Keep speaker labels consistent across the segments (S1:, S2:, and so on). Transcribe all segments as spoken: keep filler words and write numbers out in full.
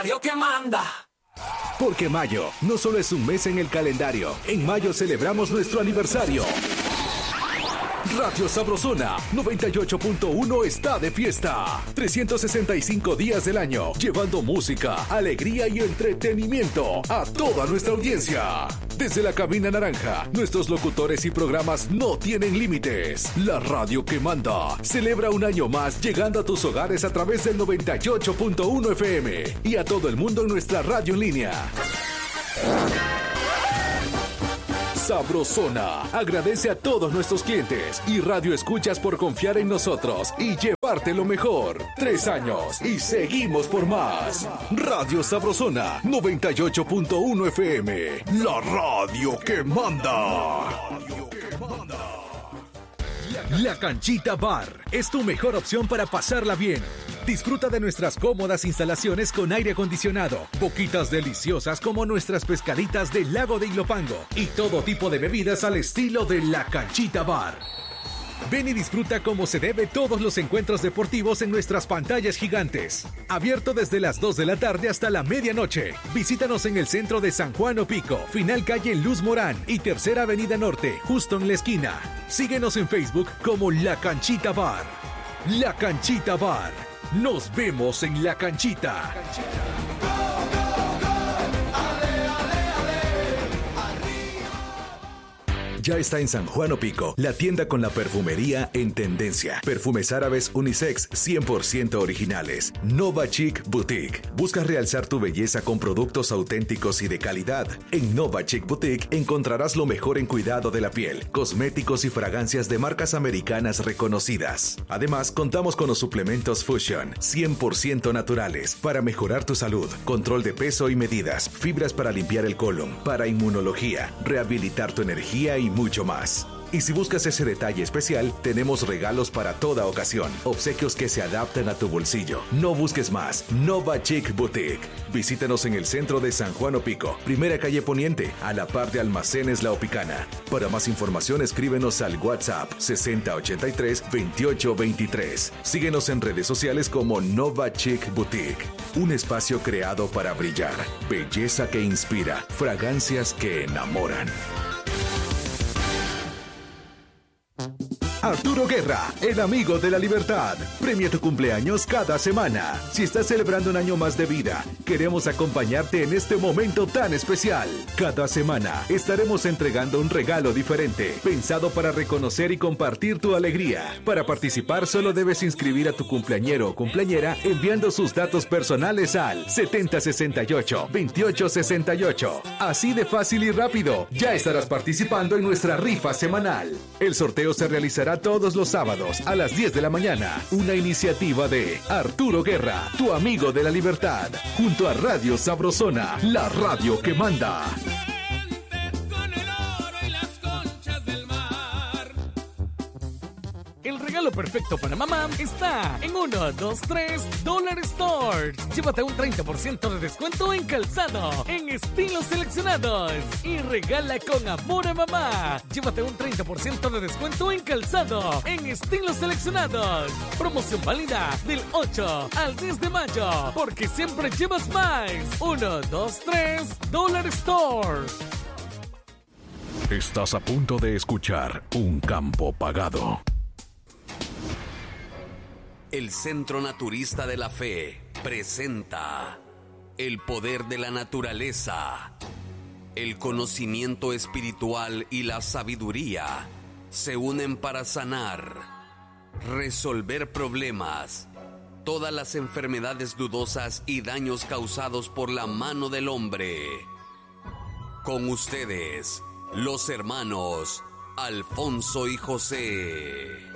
S1: Radio que manda.
S2: Porque mayo no solo es un mes en el calendario, en mayo celebramos nuestro aniversario. Radio Sabrosona noventa y ocho punto uno está de fiesta. trescientos sesenta y cinco días del año, llevando música, alegría y entretenimiento a toda nuestra audiencia. Desde la cabina naranja, nuestros locutores y programas no tienen límites. La radio que manda celebra un año más, llegando a tus hogares a través del noventa y ocho punto uno F M y a todo el mundo en nuestra radio en línea. Sabrosona agradece a todos nuestros clientes y radio escuchas por confiar en nosotros y llevarte lo mejor. Tres años y seguimos por más. Radio Sabrosona noventa y ocho punto uno F M, la radio que manda. La Canchita Bar es tu mejor opción para pasarla bien. Disfruta de nuestras cómodas instalaciones con aire acondicionado, boquitas deliciosas como nuestras pescaditas del lago de Ilopango y todo tipo de bebidas al estilo de La Canchita Bar. Ven y disfruta como se debe todos los encuentros deportivos en nuestras pantallas gigantes. Abierto desde las dos de la tarde hasta la medianoche. Visítanos en el centro de San Juan Opico, final calle Luz Morán y Tercera Avenida Norte, justo en la esquina. Síguenos en Facebook como La Canchita Bar. La Canchita Bar. Nos vemos en La Canchita. Ya está en San Juan Opico, la tienda con la perfumería en tendencia. Perfumes árabes unisex cien por ciento originales. Nova Chic Boutique. Buscas realzar tu belleza con productos auténticos y de calidad. En Nova Chic Boutique encontrarás lo mejor en cuidado de la piel, cosméticos y fragancias de marcas americanas reconocidas. Además, contamos con los suplementos Fusion, cien por ciento naturales, para mejorar tu salud, control de peso y medidas, fibras para limpiar el colon, para inmunología, rehabilitar tu energía y mucho más. Y si buscas ese detalle especial, tenemos regalos para toda ocasión, obsequios que se adaptan a tu bolsillo. No busques más. Nova Chic Boutique. Visítanos en el centro de San Juan Opico, primera calle Poniente, a la par de Almacenes La Opicana. Para más información, escríbenos al WhatsApp sesenta ochenta y tres veintiocho veintitrés. Síguenos en redes sociales como Nova Chic Boutique. Un espacio creado para brillar. Belleza que inspira. Fragancias que enamoran. Arturo Guerra, el amigo de la libertad. Premia tu cumpleaños cada semana. Si estás celebrando un año más de vida, queremos acompañarte en este momento tan especial. Cada semana estaremos entregando un regalo diferente, pensado para reconocer y compartir tu alegría. Para participar, solo debes inscribir a tu cumpleañero o cumpleañera enviando sus datos personales al setenta sesenta y ocho veintiocho sesenta y ocho. Así de fácil y rápido, ya estarás participando en nuestra rifa semanal. El sorteo se realizará todos los sábados a las diez de la mañana. Una iniciativa de Arturo Guerra, tu amigo de la libertad, junto a Radio Sabrosona, la radio que manda.
S3: El regalo perfecto para mamá está en uno, dos, tres Dollar Store. Llévate un treinta por ciento de descuento en calzado, en estilos seleccionados. Y regala con amor a mamá. Llévate un treinta por ciento de descuento en calzado, en estilos seleccionados. Promoción válida del ocho al diez de mayo, porque siempre llevas más. uno, dos, tres Dollar Store.
S2: Estás a punto de escuchar Un Campo Pagado.
S4: El Centro Naturista de la Fe presenta el poder de la naturaleza. El conocimiento espiritual y la sabiduría se unen para sanar, resolver problemas, todas las enfermedades dudosas y daños causados por la mano del hombre. Con ustedes, los hermanos Alfonso y José.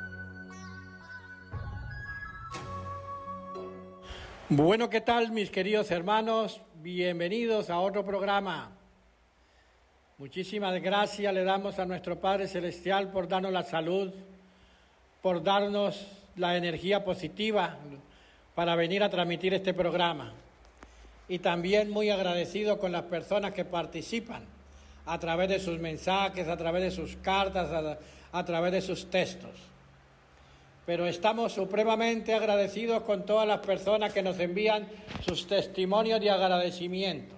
S5: Bueno, ¿qué tal, mis queridos hermanos? Bienvenidos a otro programa. Muchísimas gracias le damos a nuestro Padre Celestial por darnos la salud, por darnos la energía positiva para venir a transmitir este programa. Y también muy agradecido con las personas que participan a través de sus mensajes, a través de sus cartas, a, a través de sus textos. pero estamos supremamente agradecidos con todas las personas que nos envían sus testimonios de agradecimiento.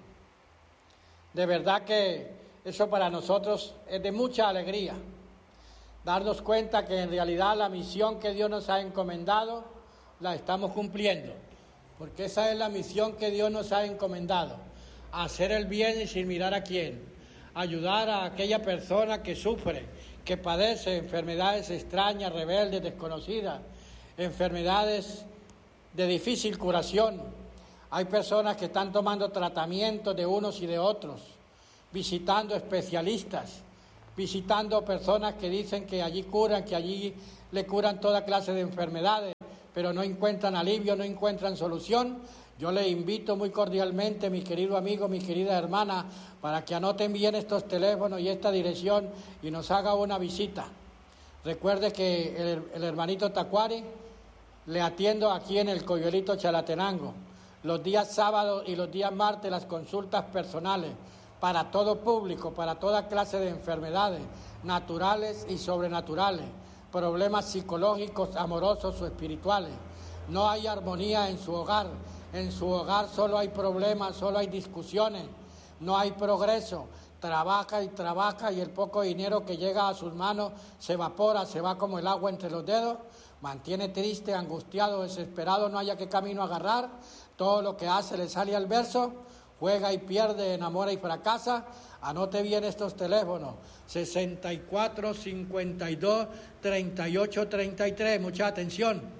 S5: De verdad que eso para nosotros es de mucha alegría, darnos cuenta que en realidad la misión que Dios nos ha encomendado la estamos cumpliendo, porque esa es la misión que Dios nos ha encomendado, hacer el bien y sin mirar a quién, ayudar a aquella persona que sufre, que padece enfermedades extrañas, rebeldes, desconocidas, enfermedades de difícil curación. Hay personas que están tomando tratamientos de unos y de otros, visitando especialistas, visitando personas que dicen que allí curan, que allí le curan toda clase de enfermedades, pero no encuentran alivio, no encuentran solución. Yo le invito muy cordialmente, mi querido amigo, mi querida hermana, para que anoten bien estos teléfonos y esta dirección y nos haga una visita. Recuerde que el, el hermanito Tacuari le atiendo aquí en el Coyolito Chalatenango. Los días sábados y los días martes las consultas personales para todo público, para toda clase de enfermedades naturales y sobrenaturales, problemas psicológicos, amorosos o espirituales. No hay armonía en su hogar. En su hogar solo hay problemas, solo hay discusiones, no hay progreso. Trabaja y trabaja y el poco dinero que llega a sus manos se evapora, se va como el agua entre los dedos. Mantiene triste, angustiado, desesperado, no haya qué camino agarrar. Todo lo que hace le sale al verso. Juega y pierde, enamora y fracasa. Anote bien estos teléfonos: sesenta y cuatro, cincuenta y dos, treinta y ocho, treinta y tres. Mucha atención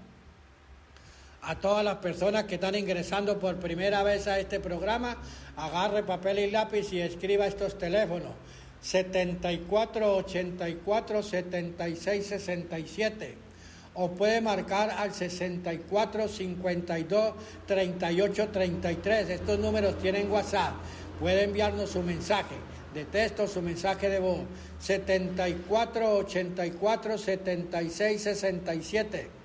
S5: a todas las personas que están ingresando por primera vez a este programa. Agarre papel y lápiz y escriba estos teléfonos: setenta y cuatro, ochenta y cuatro, setenta y seis, sesenta y siete, o puede marcar al sesenta y cuatro, cincuenta y dos, treinta y ocho, treinta y tres. Estos números tienen WhatsApp, puede enviarnos su mensaje de texto, su mensaje de voz: setenta y cuatro, ochenta y cuatro, setenta y seis, sesenta y siete.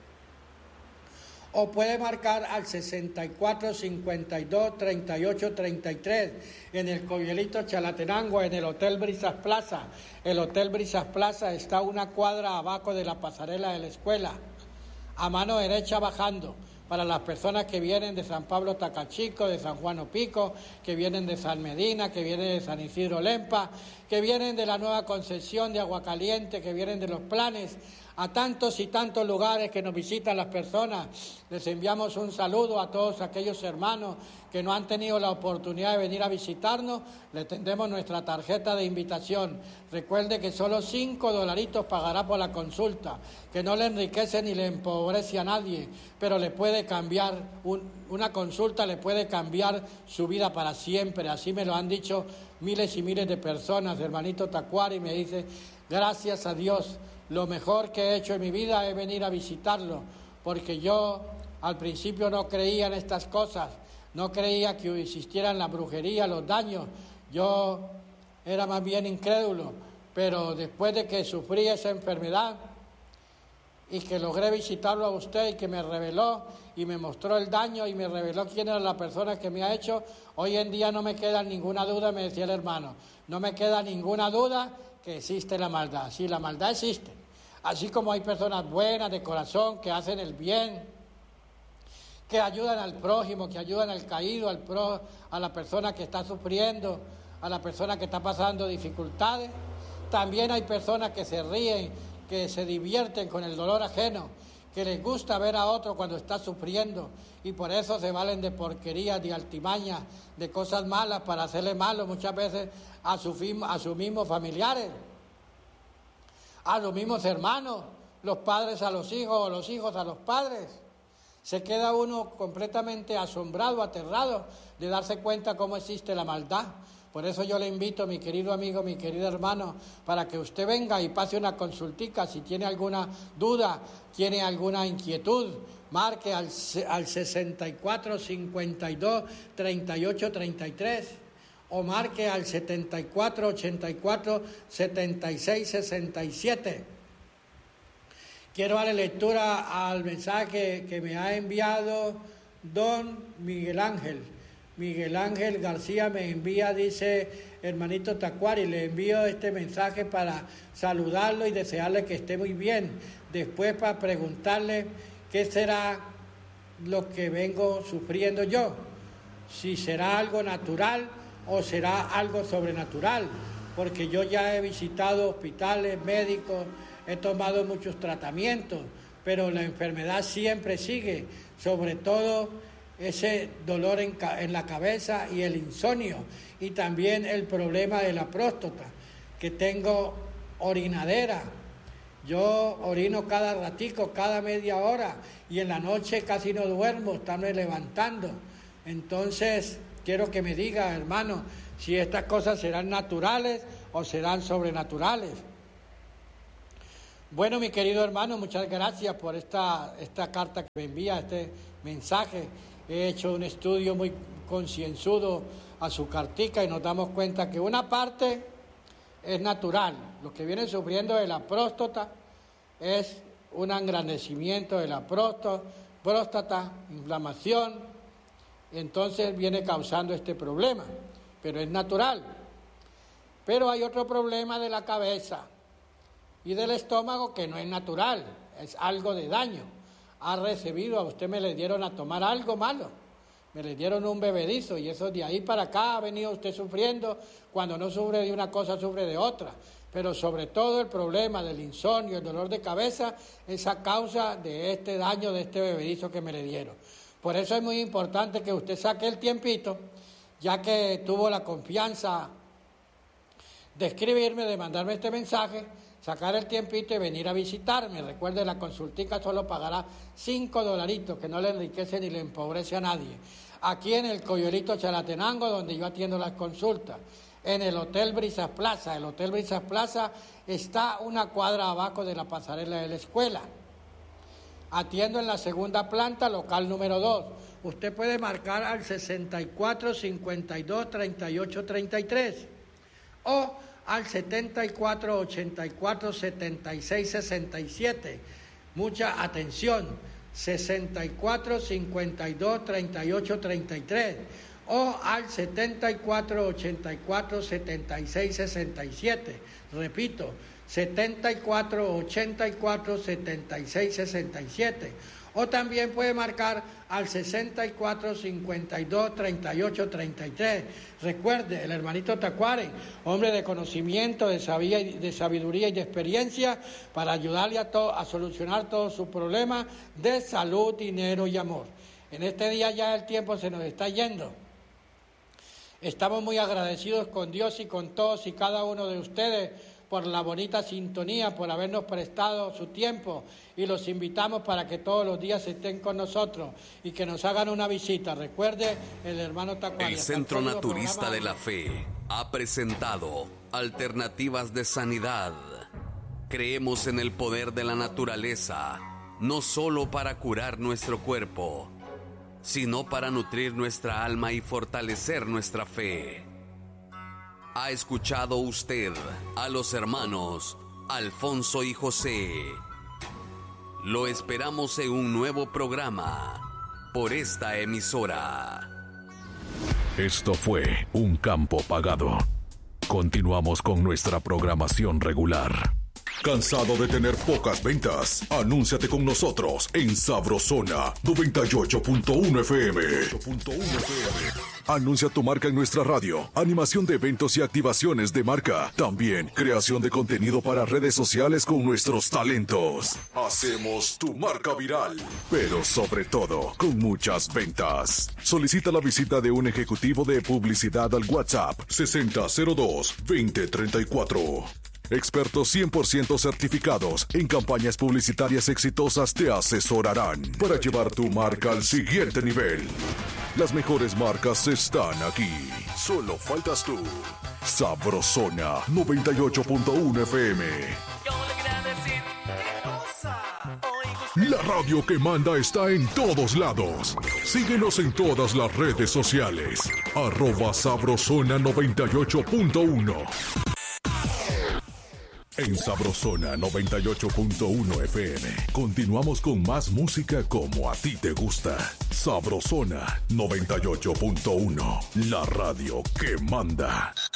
S5: O puede marcar al sesenta y cuatro, cincuenta y dos, treinta y ocho, treinta y tres en el Coyolito Chalatenango, en el Hotel Brisas Plaza. El Hotel Brisas Plaza está una cuadra abajo de la pasarela de la escuela, a mano derecha bajando, para las personas que vienen de San Pablo Tacachico, de San Juan Opico, que vienen de San Medina, que vienen de San Isidro Lempa, que vienen de la Nueva Concepción, de Aguacaliente, que vienen de Los Planes, a tantos y tantos lugares que nos visitan las personas. Les enviamos un saludo a todos aquellos hermanos que no han tenido la oportunidad de venir a visitarnos. Le tendemos nuestra tarjeta de invitación. Recuerde que solo cinco dolaritos pagará por la consulta, que no le enriquece ni le empobrece a nadie, pero le puede cambiar, un, una consulta le puede cambiar su vida para siempre. Así me lo han dicho miles y miles de personas. Hermanito Tacuari me dice: gracias a Dios, lo mejor que he hecho en mi vida es venir a visitarlo, porque yo al principio no creía en estas cosas, no creía que existieran la brujería, los daños. Yo era más bien incrédulo, pero después de que sufrí esa enfermedad y que logré visitarlo a usted y que me reveló y me mostró el daño y me reveló quién era la persona que me ha hecho, hoy en día no me queda ninguna duda, me decía el hermano, no me queda ninguna duda que existe la maldad. Sí, la maldad existe. Así como hay personas buenas de corazón que hacen el bien, que ayudan al prójimo, que ayudan al caído, al pro, a la persona que está sufriendo, a la persona que está pasando dificultades. También hay personas que se ríen, que se divierten con el dolor ajeno, que les gusta ver a otro cuando está sufriendo y por eso se valen de porquerías, de altimañas, de cosas malas para hacerle malo muchas veces a, su, a sus mismos familiares, a los mismos hermanos, los padres a los hijos o los hijos a los padres. Se queda uno completamente asombrado, aterrado de darse cuenta cómo existe la maldad. Por eso yo le invito, mi querido amigo, mi querido hermano, para que usted venga y pase una consultica. Si tiene alguna duda, tiene alguna inquietud, marque al, al sesenta y cuatro, cincuenta y dos, treinta y ocho, treinta y tres o marque al setenta y cuatro, ochenta y cuatro, setenta y seis, sesenta y siete. Quiero darle lectura al mensaje que me ha enviado don Miguel Ángel. Miguel Ángel García me envía, dice, hermanito Tacuary, le envío este mensaje para saludarlo y desearle que esté muy bien. Después para preguntarle qué será lo que vengo sufriendo yo, si será algo natural o será algo sobrenatural, porque yo ya he visitado hospitales, médicos, he tomado muchos tratamientos, pero la enfermedad siempre sigue, sobre todo ese dolor en, en la cabeza y el insomnio, y también el problema de la próstata, que tengo orinadera. Yo orino cada ratico, cada media hora, y en la noche casi no duermo, estarme levantando. Entonces, quiero que me diga, hermano, si estas cosas serán naturales o serán sobrenaturales. Bueno, mi querido hermano, muchas gracias por esta, esta carta que me envía, este mensaje. He hecho un estudio muy concienzudo a su cartica y nos damos cuenta que una parte es natural. Lo que viene sufriendo de la próstata es un engrandecimiento de la próstata, próstata, inflamación, entonces viene causando este problema, pero es natural. Pero hay otro problema de la cabeza y del estómago que no es natural, es algo de daño. Ha recibido, a usted me le dieron a tomar algo malo, me le dieron un bebedizo y eso de ahí para acá ha venido usted sufriendo. Cuando no sufre de una cosa, sufre de otra. Pero sobre todo el problema del insomnio, el dolor de cabeza, es a causa de este daño, de este bebedizo que me le dieron. Por eso es muy importante que usted saque el tiempito, ya que tuvo la confianza de escribirme, de mandarme este mensaje, sacar el tiempito y venir a visitarme. Recuerde, la consultica solo pagará cinco dolaritos, que no le enriquece ni le empobrece a nadie. Aquí en el Coyolito Chalatenango, donde yo atiendo las consultas, en el Hotel Brisas Plaza. El Hotel Brisas Plaza está una cuadra abajo de la pasarela de la escuela. Atiendo en la segunda planta, local número dos. Usted puede marcar al sesenta y cuatro, cincuenta y dos, treinta y ocho, treinta y tres o al setenta y cuatro, ochenta y cuatro, setenta y seis, sesenta y siete. Mucha atención, sesenta y cuatro, cincuenta y dos, treinta y ocho, treinta y tres o al setenta y cuatro, ochenta y cuatro, setenta y seis, sesenta y siete. Repito, setenta y cuatro, ochenta y cuatro, setenta y seis, sesenta y siete. O también puede marcar al sesenta y cuatro, cincuenta y dos, treinta y ocho, treinta y tres. Recuerde, el hermanito Tacuary, hombre de conocimiento, de sabiduría y de experiencia, para ayudarle a, to- a solucionar todos sus problemas de salud, dinero y amor. En este día ya el tiempo se nos está yendo. Estamos muy agradecidos con Dios y con todos y cada uno de ustedes por la bonita sintonía, por habernos prestado su tiempo, y los invitamos para que todos los días estén con nosotros y que nos hagan una visita. Recuerde, el hermano Tacuary.
S4: El Centro Naturista de la Fe ha presentado Alternativas de Sanidad. Creemos en el poder de la naturaleza, no solo para curar nuestro cuerpo, sino para nutrir nuestra alma y fortalecer nuestra fe. ¿Ha escuchado usted a los hermanos Alfonso y José? Lo esperamos en un nuevo programa por esta emisora.
S2: Esto fue Un Campo Pagado. Continuamos con nuestra programación regular. ¿Cansado de tener pocas ventas? Anúnciate con nosotros en Sabrosona noventa y ocho punto uno F M. Anuncia tu marca en nuestra radio, animación de eventos y activaciones de marca. También creación de contenido para redes sociales con nuestros talentos. Hacemos tu marca viral, pero sobre todo con muchas ventas. Solicita la visita de un ejecutivo de publicidad al WhatsApp sesenta cero dos, veinte treinta y cuatro. Expertos cien por ciento certificados en campañas publicitarias exitosas te asesorarán para llevar tu marca al siguiente nivel. Las mejores marcas están aquí. Solo faltas tú. Sabrosona noventa y ocho punto uno F M. La radio que manda está en todos lados. Síguenos en todas las redes sociales. Arroba Sabrosona noventa y ocho punto uno. En Sabrosona noventa y ocho punto uno F M. Continuamos con más música como a ti te gusta. Sabrosona noventa y ocho punto uno. La radio que manda.